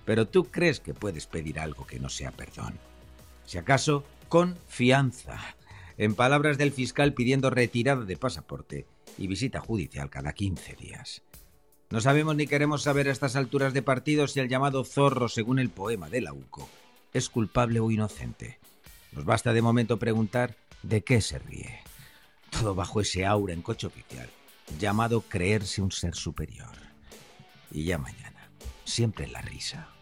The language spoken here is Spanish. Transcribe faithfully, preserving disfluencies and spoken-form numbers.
Pero tú crees que puedes pedir algo que no sea perdón. Si acaso, confianza. En palabras del fiscal pidiendo retirada de pasaporte y visita judicial cada quince días. No sabemos ni queremos saber a estas alturas de partido si el llamado zorro, según el poema de la U C O, es culpable o inocente. Nos basta de momento preguntar de qué se ríe. Todo bajo ese aura en coche oficial, llamado creerse un ser superior. Y ya mañana, siempre la risa.